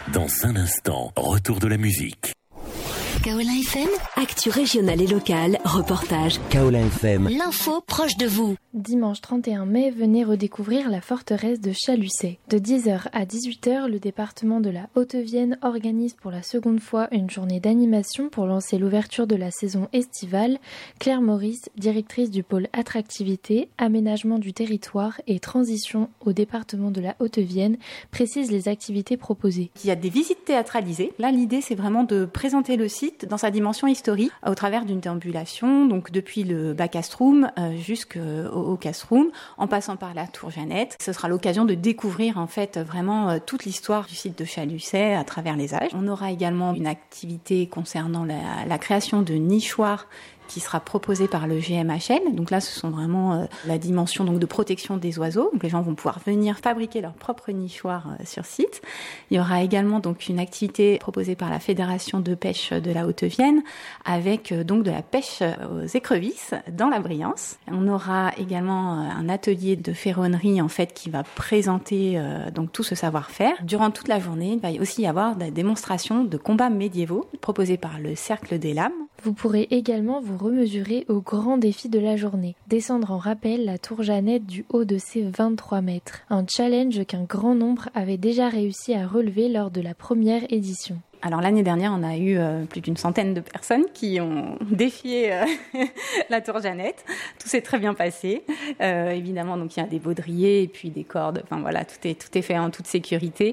Dans un instant, retour de la musique. Kaola FM, actu régionale et locale, reportage. Kaola FM, l'info proche de vous. Dimanche 31 mai, venez redécouvrir la forteresse de Chaluçay. De 10h à 18h, le département de la Haute-Vienne organise pour la seconde fois une journée d'animation pour lancer l'ouverture de la saison estivale. Claire Maurice, directrice du pôle attractivité, aménagement du territoire et transition au département de la Haute-Vienne, précise les activités proposées. Il y a des visites théâtralisées. Là, l'idée, c'est vraiment de présenter le site dans sa dimension historique au travers d'une déambulation, donc depuis le back-cast-room jusqu'au cast-room, en passant par la tour Jeannette. Ce sera l'occasion de découvrir en fait vraiment toute l'histoire du site de Chaluçay à travers les âges. On aura également une activité concernant la création de nichoirs qui sera proposée par le GMHL. Donc là, ce sont vraiment la dimension donc de protection des oiseaux. Donc les gens vont pouvoir venir fabriquer leur propre nichoir sur site. Il y aura également donc une activité proposée par la Fédération de pêche de la Haute-Vienne avec donc de la pêche aux écrevisses dans la Briance. On aura également un atelier de ferronnerie en fait qui va présenter donc tout ce savoir-faire. Durant toute la journée, il va aussi y avoir des démonstrations de combats médiévaux proposées par le Cercle des Lames. Vous pourrez également vous remesurer au grand défi de la journée. Descendre en rappel la tour Jeannette du haut de ses 23 mètres. Un challenge qu'un grand nombre avait déjà réussi à relever lors de la première édition. Alors l'année dernière, on a eu plus d'une centaine de personnes qui ont défié la tour Jeannette. Tout s'est très bien passé. Évidemment, donc il y a des baudriers et puis des cordes. Enfin voilà, tout est fait en toute sécurité.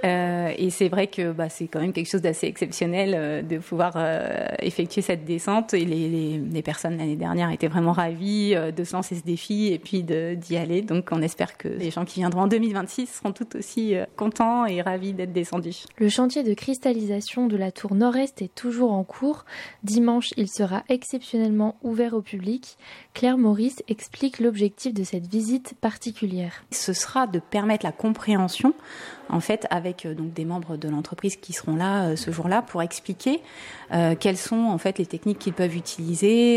Et c'est vrai que c'est quand même quelque chose d'assez exceptionnel de pouvoir effectuer cette descente. Et les personnes l'année dernière étaient vraiment ravies de se lancer ce défi et puis d'y aller. Donc on espère que les gens qui viendront en 2026 seront tout aussi contents et ravis d'être descendus. Le chantier de cristallisation de la tour nord-est est toujours en cours. Dimanche, il sera exceptionnellement ouvert au public. Claire Maurice explique l'objectif de cette visite particulière. Ce sera de permettre la compréhension, en fait, avec donc des membres de l'entreprise qui seront là ce jour-là pour expliquer quelles sont en fait les techniques qu'ils peuvent utiliser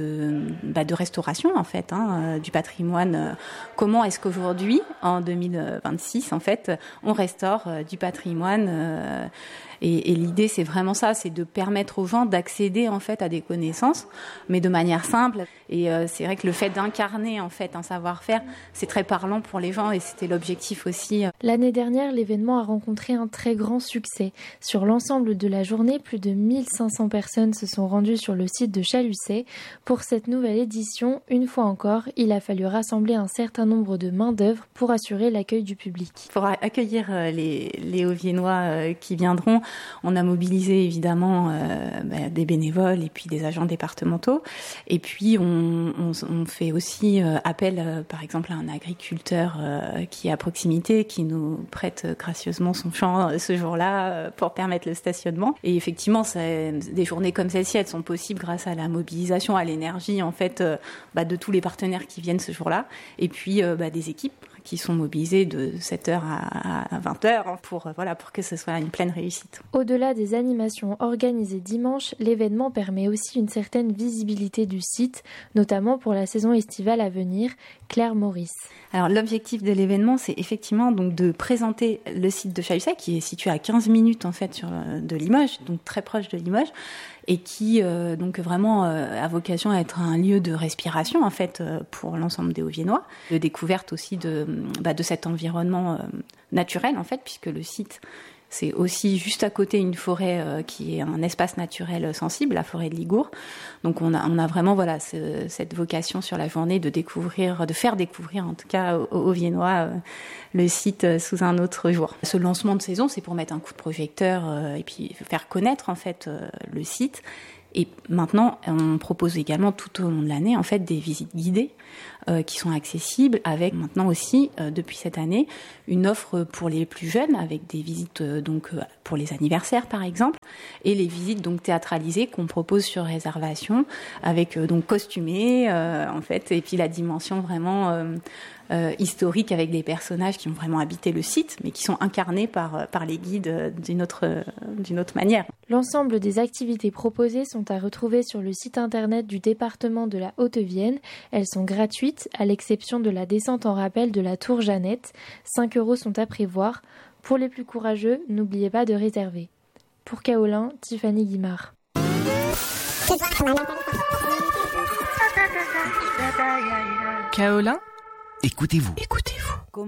de restauration en fait du patrimoine. Comment est-ce qu'aujourd'hui, en 2026, en fait, on restaure du patrimoine et l'idée, c'est vraiment ça, c'est de permettre aux gens d'accéder en fait à des connaissances, mais de manière simple. Et c'est vrai que le fait d'incarner en fait un savoir-faire, c'est très parlant pour les gens et c'était l'objectif aussi. L'année dernière, l'événement a rencontré un très grand succès. Sur l'ensemble de la journée, plus de 1500 personnes se sont rendues sur le site de Chaluçay. Pour cette nouvelle édition, une fois encore, il a fallu rassembler un certain nombre de main-d'œuvre pour assurer l'accueil du public. Pour accueillir les Hauts-Viennois qui viendront, on a mobilisé évidemment des bénévoles et puis des agents départementaux. Et puis on fait aussi appel par exemple à un agriculteur qui est à proximité, qui nous prête gracieusement son champ ce jour-là pour permettre le stationnement. Et effectivement, des journées comme celle-ci, elles sont possibles grâce à la mobilisation, à l'énergie en fait de tous les partenaires qui viennent ce jour-là. Et puis des équipes qui sont mobilisés de 7h à 20h pour que ce soit une pleine réussite. Au-delà des animations organisées dimanche, l'événement permet aussi une certaine visibilité du site, notamment pour la saison estivale à venir. Claire Maurice. Alors l'objectif de l'événement, c'est effectivement donc de présenter le site de Chaluçay qui est situé à 15 minutes en fait de Limoges, donc très proche de Limoges, et qui donc vraiment a vocation à être un lieu de respiration en fait pour l'ensemble des Hauts-Viennois, de découverte aussi de cet environnement naturel en fait, puisque le site c'est aussi juste à côté une forêt qui est un espace naturel sensible, la forêt de Ligours. Donc on a vraiment cette vocation sur la journée de faire découvrir en tout cas aux Viennois le site sous un autre jour. Ce lancement de saison, c'est pour mettre un coup de projecteur et puis faire connaître en fait le site. Et maintenant, on propose également tout au long de l'année en fait des visites guidées qui sont accessibles, avec maintenant aussi depuis cette année une offre pour les plus jeunes avec des visites pour les anniversaires par exemple, et les visites donc théâtralisées qu'on propose sur réservation avec donc costumés en fait, et puis la dimension vraiment historique avec des personnages qui ont vraiment habité le site, mais qui sont incarnés par les guides d'une autre manière. L'ensemble des activités proposées sont à retrouver sur le site internet du département de la Haute-Vienne. Elles sont gratuites, à l'exception de la descente en rappel de la tour Jeannette. 5 € sont à prévoir. Pour les plus courageux, n'oubliez pas de réserver. Pour Kaolin, Tiffany Guimard. Kaolin, Écoutez-vous.